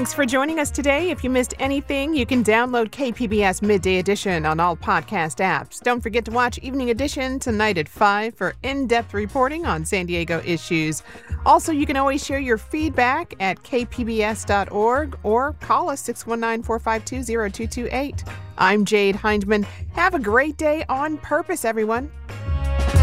Thanks for joining us today. If you missed anything, you can download KPBS Midday Edition on all podcast apps. Don't forget to watch Evening Edition tonight at 5 for in-depth reporting on San Diego issues. Also, you can always share your feedback at kpbs.org or call us 619-452-0228. I'm Jade Hindman. Have a great day on purpose, everyone.